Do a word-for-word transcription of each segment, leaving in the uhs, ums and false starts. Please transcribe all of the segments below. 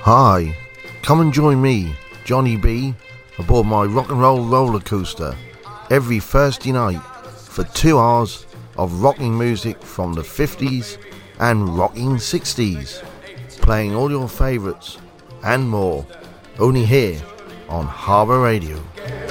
Hi, come and join me, Johnny B, aboard my rock and roll roller coaster every Thursday night for two hours of rocking music from the fifties and rocking sixties, playing all your favourites and more, only here on Harbour Radio.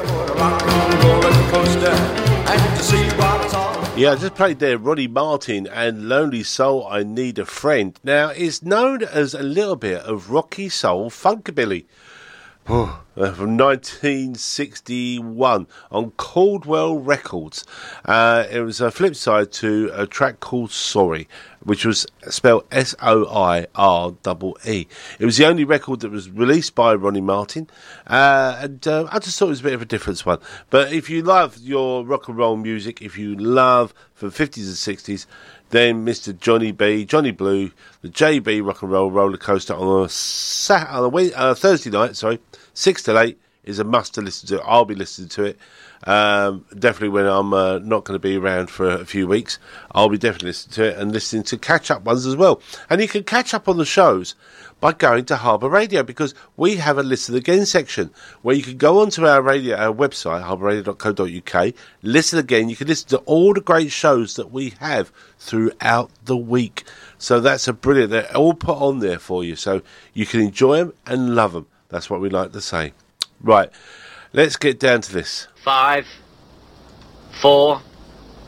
Yeah, I just played there Ronnie Martin and Lonely Soul, I Need a Friend. Now, it's known as a little bit of rocky soul funkabilly. Oh, uh, from nineteen sixty-one on Caldwell Records. Uh, it was a flip side to a track called Sorry, which was spelled S O I R E E. It was the only record that was released by Ronnie Martin, uh, and uh, I just thought it was a bit of a different one. But if you love your rock and roll music, if you love from fifties and sixties, then Mister Johnny B, Johnny Blue, the J B Rock and Roll Roller Coaster on a, Sat- on a Wed- uh, Thursday night, sorry, six till eight is a must to listen to. I'll be listening to it. Um, definitely when I'm uh, not going to be around for a few weeks, I'll be definitely listening to it and listening to catch-up ones as well. And you can catch up on the shows by going to Harbour Radio, because we have a listen again section where you can go onto our radio, our website, harbour radio dot co dot uk, listen again. You can listen to all the great shows that we have throughout the week. So that's a brilliant, they're all put on there for you, so you can enjoy them and love them. That's what we like to say. Right, let's get down to this. Five, four,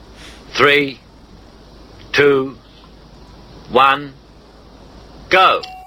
three, two, one, go.